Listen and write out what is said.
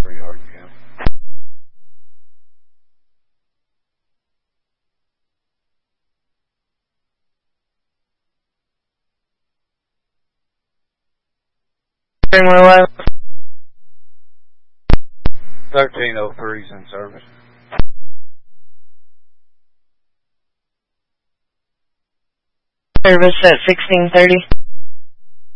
pretty hard to count. More left. 1303's in service. Service at 1630.